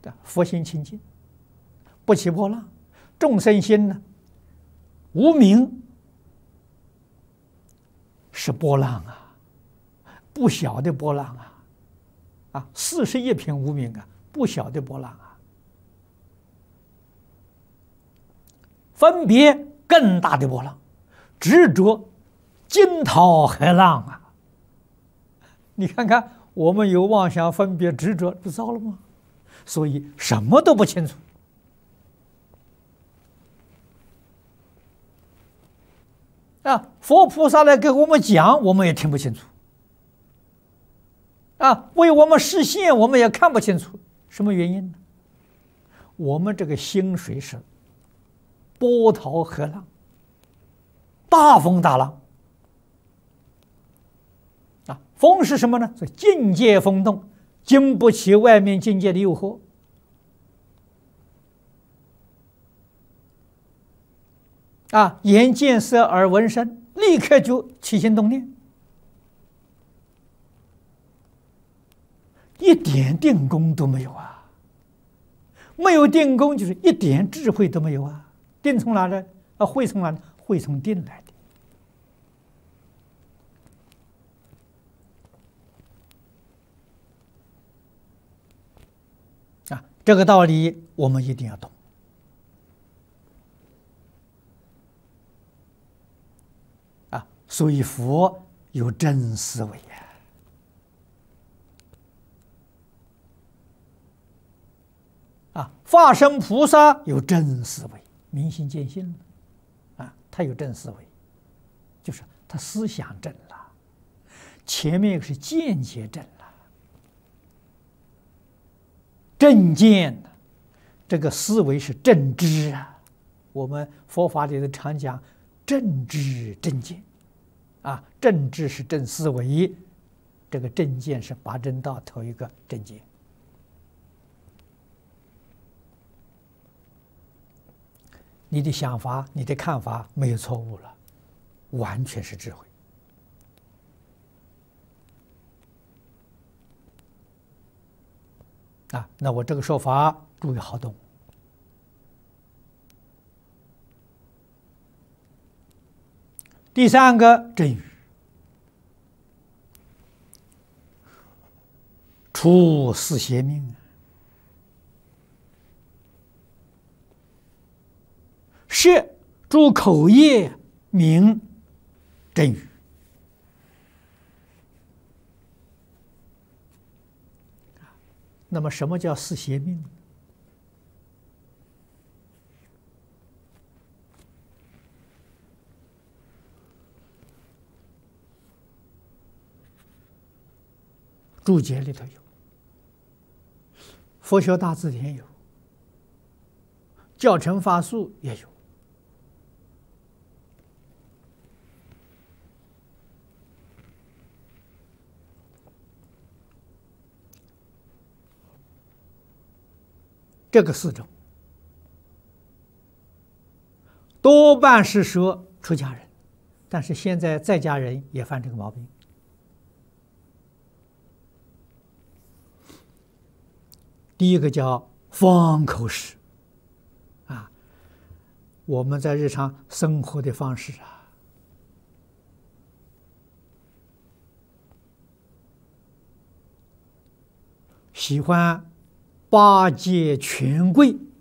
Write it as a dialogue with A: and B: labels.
A: 佛心清净，不起波浪；众生心呢，无明是波浪啊，不小的波浪啊，41品无明啊，不小的波浪啊，分别更大的波浪，执着惊涛骇浪啊！你看看，我们有妄想、分别、执着，不糟了吗？所以什么都不清楚啊！佛菩萨来给我们讲，我们也听不清楚啊！为我们示现，我们也看不清楚，什么原因呢？我们这个心水是波涛骇浪，大风大浪啊！风是什么呢？是境界风动，经不起外面境界的诱惑啊！眼见色耳闻声，立刻就起心动念，一点定功都没有啊！没有定功，就是一点智慧都没有啊！定从哪来？慧从哪来？慧从定来的啊！这个道理我们一定要懂啊！所以佛有真思维呀。法身菩萨有真思维，明心见性了啊，他有真思维，就是他思想正了，前面是见解正了，正见的这个思维是正知啊。我们佛法里头常讲正知正见啊，正知是正思维，这个正见是八正道头一个正见。你的想法、你的看法没有错误了，完全是智慧啊！那我这个说法注意好懂。第三个正语，除四邪命，摄诸口业名正语。那么，什么叫四邪命？注解里头有，佛学大字典有，教程法术也有。这个四种多半是说出家人，但是现在在家人也犯这个毛病。第一个叫方口识啊，我们在日常生活的方式啊，喜欢巴结权贵